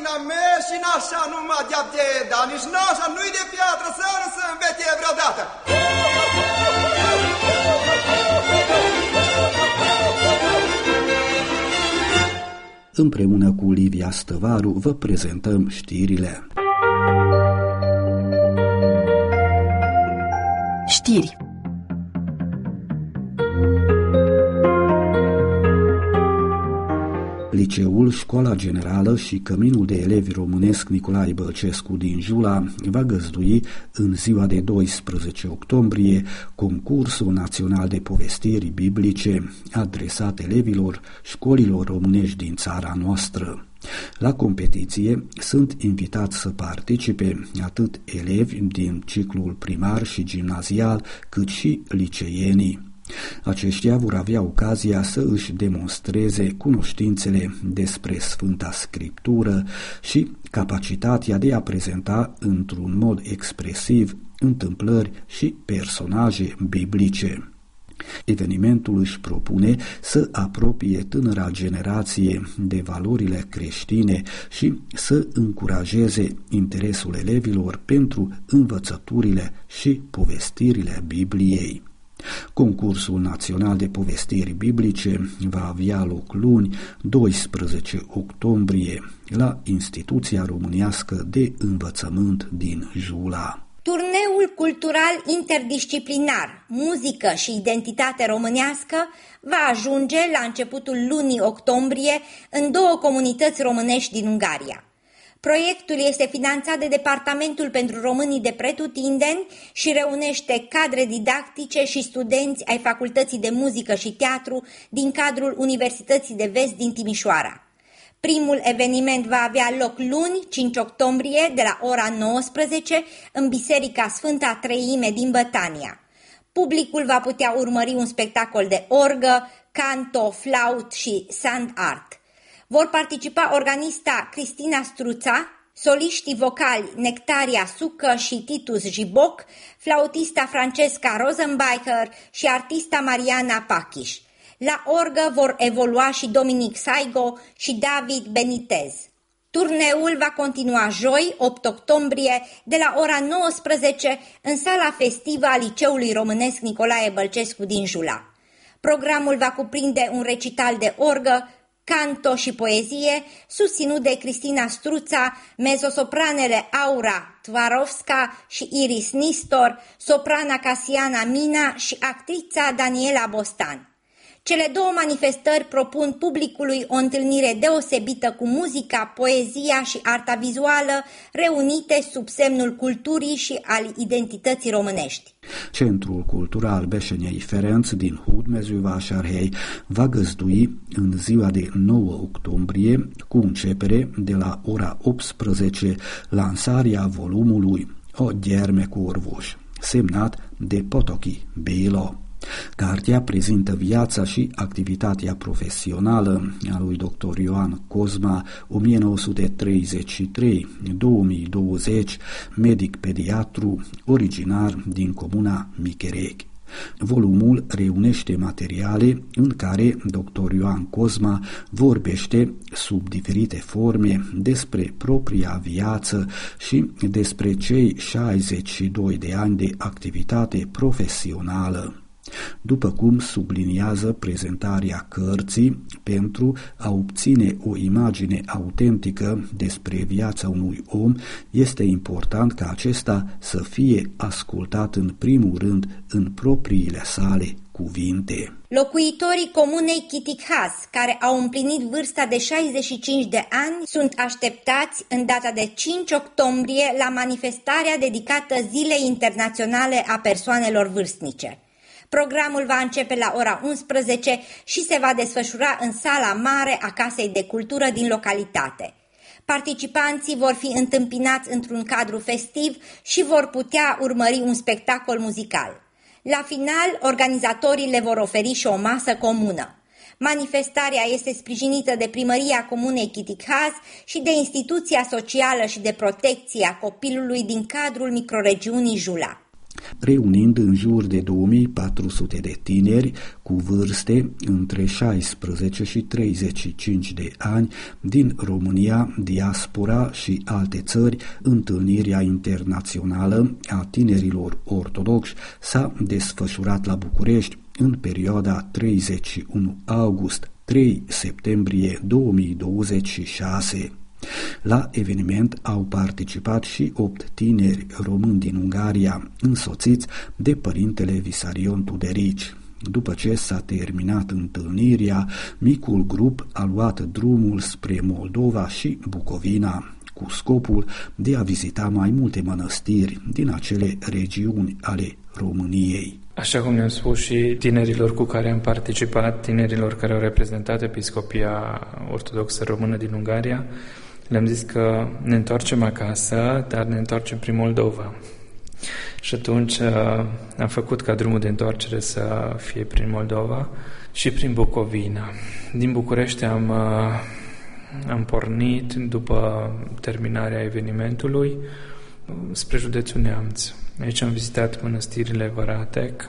grădina mea și n-așa numai de dar nici n-așa nu-i de piatră să învete vreodată. Împreună cu Livia Stăvaru vă prezentăm știrile. Știri. Liceul, Școala Generală și Căminul de Elevi Românesc Nicolae Bălcescu din Jula va găzdui în ziua de 12 octombrie concursul național de povestiri biblice adresat elevilor școlilor românești din țara noastră. La competiție sunt invitați să participe atât elevi din ciclul primar și gimnazial, cât și liceienii. Aceștia vor avea ocazia să își demonstreze cunoștințele despre Sfânta Scriptură și capacitatea de a prezenta într-un mod expresiv întâmplări și personaje biblice. Evenimentul își propune să apropie tânăra generație de valorile creștine și să încurajeze interesul elevilor pentru învățăturile și povestirile Bibliei. Concursul național de povestiri biblice va avea loc luni, 12 octombrie, la Instituția Românească de Învățământ din Jula. Turneul cultural interdisciplinar, muzică și identitate românească va ajunge la începutul lunii octombrie în 2 comunități românești din Ungaria. Proiectul este finanțat de Departamentul pentru Românii de Pretutindeni și reunește cadre didactice și studenți ai Facultății de Muzică și Teatru din cadrul Universității de Vest din Timișoara. Primul eveniment va avea loc luni, 5 octombrie, de la ora 19, în Biserica Sfânta Treime din Bătania. Publicul va putea urmări un spectacol de orgă, canto, flaut și sand art. Vor participa organista Cristina Struța, soliștii vocali Nectaria Sucă și Titus Jiboc, flautista Francesca Rosenbacher și artista Mariana Pachiș. La orgă vor evolua și Dominic Saigo și David Benitez. Turneul va continua joi, 8 octombrie, de la ora 19 în sala festivă a Liceului Românesc Nicolae Bălcescu din Jula. Programul va cuprinde un recital de orgă, canto și poezie, susținut de Cristina Struța, mezosopranele Aura Tvarovska și Iris Nistor, soprana Casiana Mina și actrița Daniela Bostan. Cele 2 manifestări propun publicului o întâlnire deosebită cu muzica, poezia și arta vizuală, reunite sub semnul culturii și al identității românești. Centrul Cultural Beșeniei Ferenc din Hódmezővásárhely va găzdui în ziua de 9 octombrie, cu începere de la ora 18, lansarea volumului O gyermekorvos, semnat de Potoki Béla. Cartea prezintă viața și activitatea profesională a lui dr. Ioan Cozma, 1933-2020, medic pediatru, originar din comuna Micherechi. Volumul reunește materiale în care dr. Ioan Cozma vorbește sub diferite forme despre propria viață și despre cei 62 de ani de activitate profesională. După cum subliniază prezentarea cărții, pentru a obține o imagine autentică despre viața unui om, este important ca acesta să fie ascultat în primul rând în propriile sale cuvinte. Locuitorii comunei Chitikhas, care au împlinit vârsta de 65 de ani, sunt așteptați în data de 5 octombrie la manifestarea dedicată Zilei Internaționale a Persoanelor Vârstnice. Programul va începe la ora 11 și se va desfășura în sala mare a Casei de Cultură din localitate. Participanții vor fi întâmpinați într-un cadru festiv și vor putea urmări un spectacol muzical. La final, organizatorii le vor oferi și o masă comună. Manifestarea este sprijinită de Primăria Comunei Chitikhas și de Instituția Socială și de Protecție a Copilului din cadrul microregiunii Jula. reunind în jur de 2400 de tineri cu vârste între 16 și 35 de ani din România, diaspora și alte țări. Întâlnirea internațională a tinerilor ortodoxi s-a desfășurat la București în perioada 31 august-3 septembrie 2026. La eveniment au participat și 8 tineri români din Ungaria, însoțiți de părintele Visarion Tuderici. După ce s-a terminat întâlnirea, micul grup a luat drumul spre Moldova și Bucovina, cu scopul de a vizita mai multe mănăstiri din acele regiuni ale României. Așa cum ne-am spus și tinerilor cu care am participat, tinerilor care au reprezentat Episcopia Ortodoxă Română din Ungaria, le-am zis că ne întoarcem acasă, dar ne întoarcem prin Moldova. Și atunci am făcut ca drumul de întoarcere să fie prin Moldova și prin Bucovina. Din București am pornit după terminarea evenimentului spre județul Neamț. Aici am vizitat mănăstirile Văratec,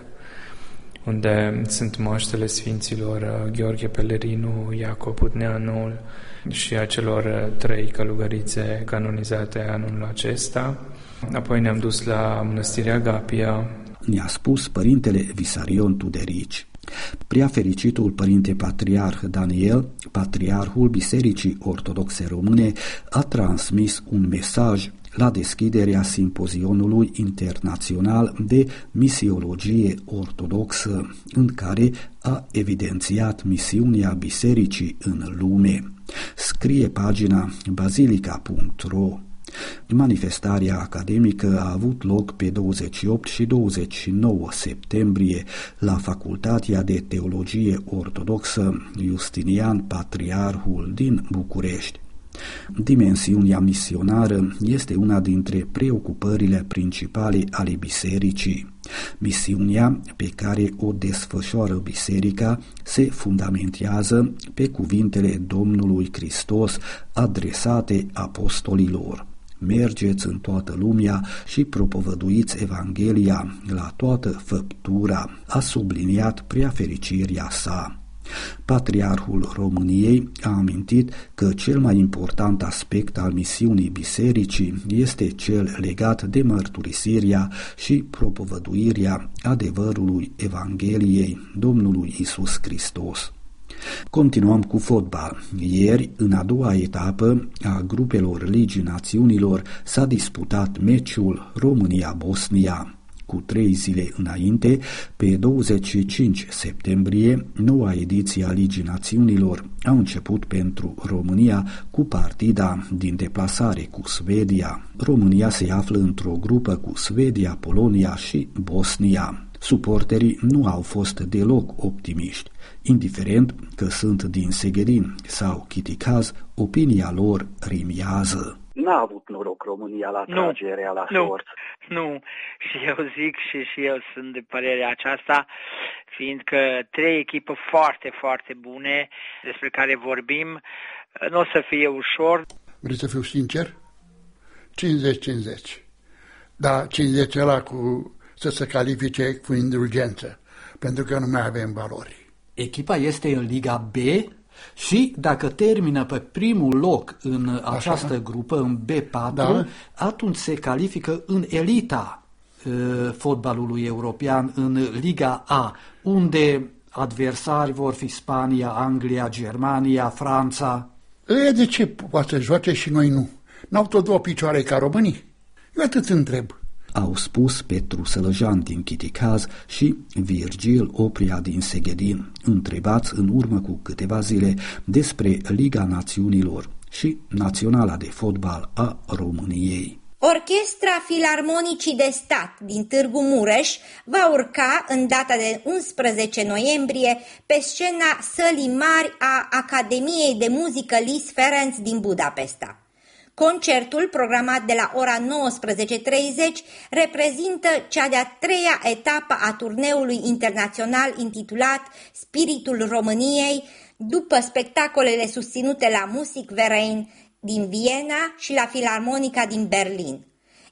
unde sunt moaștele sfinților Gheorghe Pelerinu, Iacob Udneanul și a celor 3 călugărițe canonizate anul acesta. Apoi ne-am dus la mănăstirea Agapia. Ne-a spus părintele Visarion Tuderici. Preafericitul părinte patriarh Daniel, patriarhul Bisericii Ortodoxe Române, a transmis un mesaj la deschiderea simpozionului internațional de misiologie ortodoxă, în care a evidențiat misiunea bisericii în lume. Scrie pagina basilica.ro. Manifestarea academică a avut loc pe 28 și 29 septembrie la Facultatea de Teologie Ortodoxă Justinian Patriarhul din București. Dimensiunea misionară este una dintre preocupările principale ale bisericii. Misiunea pe care o desfășoară biserica se fundamentează pe cuvintele Domnului Hristos adresate apostolilor. Mergeți în toată lumea și propovăduiți Evanghelia la toată făptura, a subliniat preafericirea sa. Patriarhul României a amintit că cel mai important aspect al misiunii bisericii este cel legat de mărturisirea și propovăduirea adevărului Evangheliei Domnului Iisus Hristos. Continuăm cu fotbal. Ieri, în a doua etapă a grupelor Ligii Națiunilor, s-a disputat meciul România-Bosnia. Cu 3 zile înainte, pe 25 septembrie, noua ediție a Ligii Națiunilor a început pentru România cu partida din deplasare cu Suedia. România se află într-o grupă cu Suedia, Polonia și Bosnia. Suporterii nu au fost deloc optimiști. Indiferent că sunt din Seghedin sau Chiticaz, opinia lor rimiază. N-a avut noroc România la tragerea la sort. Nu, și eu zic și eu sunt de părerea aceasta, fiindcă 3 echipe foarte, foarte bune despre care vorbim, nu o să fie ușor. Vreți să fiu sincer? 50-50. Da, 50 ăla cu să se califice cu indulgență, pentru că nu mai avem valori. Echipa este în Liga B și dacă termină pe primul loc în această grupă, în B4, atunci se califică în elita fotbalului european, în Liga A, unde adversari vor fi Spania, Anglia, Germania, Franța. De ce poate să joace și noi nu? N-au tot 2 picioare ca românii? Eu atât întreb. Au spus Petru Sălăjan din Chiticaz și Virgil Opria din Seghedin, întrebați în urmă cu câteva zile despre Liga Națiunilor și Naționala de Fotbal a României. Orchestra Filarmonicii de Stat din Târgu Mureș va urca în data de 11 noiembrie pe scena Sălii Mari a Academiei de Muzică Lis Ferenc din Budapesta. Concertul, programat de la ora 19:30, reprezintă cea de-a 3-a etapă a turneului internațional intitulat Spiritul României, după spectacolele susținute la Musikverein din Viena și la Filarmonica din Berlin.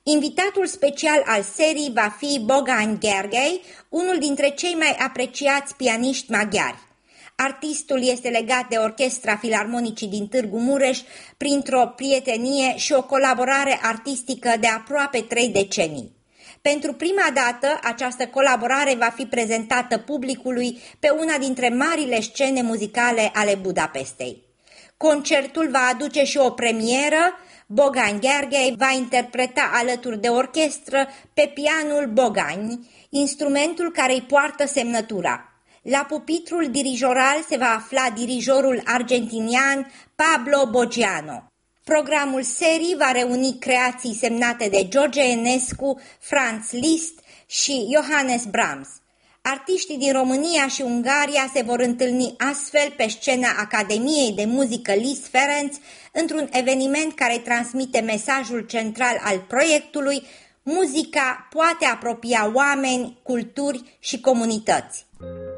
Invitatul special al serii va fi Bogan Gergely, unul dintre cei mai apreciați pianiști maghiari. Artistul este legat de Orchestra Filarmonicii din Târgu Mureș printr-o prietenie și o colaborare artistică de aproape 3 decenii. Pentru prima dată, această colaborare va fi prezentată publicului pe una dintre marile scene muzicale ale Budapestei. Concertul va aduce și o premieră. Bogan Gergely va interpreta alături de orchestră pe pianul Bogani, instrumentul care îi poartă semnătura. La pupitrul dirijoral se va afla dirijorul argentinian Pablo Boggiano. Programul serii va reuni creații semnate de George Enescu, Franz Liszt și Johannes Brahms. Artiștii din România și Ungaria se vor întâlni astfel pe scena Academiei de Muzică Liszt Ferenc într-un eveniment care transmite mesajul central al proiectului: muzica poate apropia oameni, culturi și comunități.